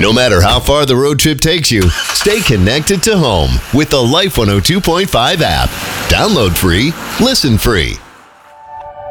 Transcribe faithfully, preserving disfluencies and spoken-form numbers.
No matter how far the road trip takes you, stay connected to home with the Life one oh two point five app. Download free, listen free.